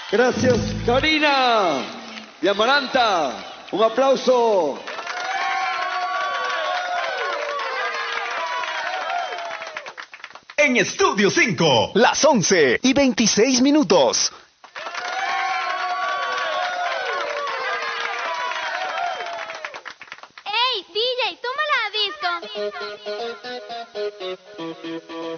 Gracias, Karina y Amaranta. Un aplauso. En Estudio 5, las 11:26. ¡Ey, DJ, toma la disco!